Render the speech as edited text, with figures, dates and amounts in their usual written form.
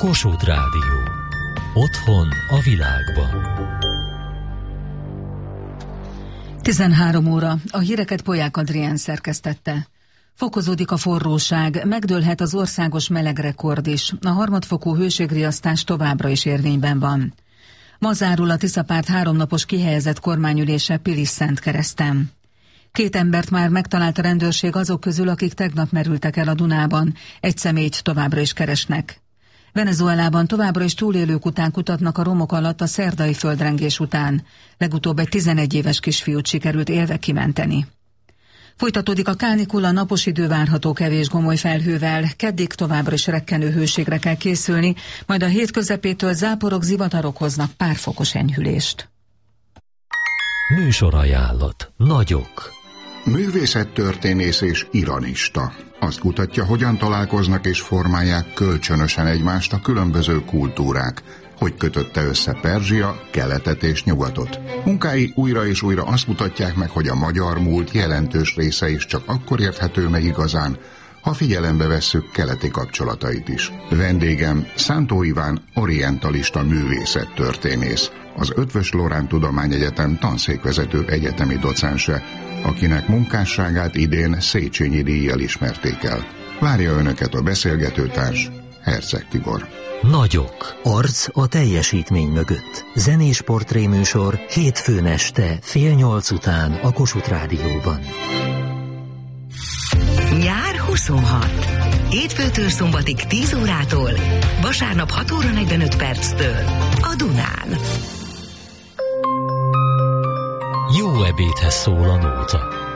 Kossuth Rádió. Otthon a világban. 13 óra. A híreket Polyák Adrián szerkesztette. Fokozódik a forróság, megdőlhet az országos melegrekord is. A harmadfokú hőségriasztás továbbra is érvényben van. Ma zárul a Tiszapárt 3 napos kihelyezett kormányülése Pilis-Szentkereszten. 2 embert már megtalált a rendőrség azok közül, akik tegnap merültek el a Dunában. Egy személyt továbbra is keresnek. Venezuelában továbbra is túlélők után kutatnak a romok alatt a szerdai földrengés után. Legutóbb egy 11 éves kisfiút sikerült élve kimenteni. Folytatódik a kánikula, napos idő várható kevés gomoly felhővel, keddig továbbra is rekkenő hőségre kell készülni, majd a hét közepétől záporok, zivatarok hoznak pár fokos enyhülést. Műsorajánlat. Nagyok. Művészettörténész és iranista. Azt kutatja, hogyan találkoznak és formálják kölcsönösen egymást a különböző kultúrák, hogy kötötte össze Perzsia, keletet és nyugatot. Munkái újra és újra azt mutatják meg, hogy a magyar múlt jelentős része is csak akkor érthető meg igazán, ha figyelembe vesszük keleti kapcsolatait is. Vendégem Szántó Iván orientalista művészettörténész, az Eötvös Loránd Tudományegyetem tanszékvezető egyetemi docense, akinek munkásságát idén Széchenyi díjjal ismerték el. Várja önöket a beszélgetőtárs, Herceg Tibor. Nagyok. Arc a teljesítmény mögött. Zenés portréműsor hétfőn este 7:30 után a Kossuth Rádióban. Nyár 26. Hétfőtől szombatig 10 órától, vasárnap 6 óra 45 perctől a Dunán. Jó ebédhez szól a nóta.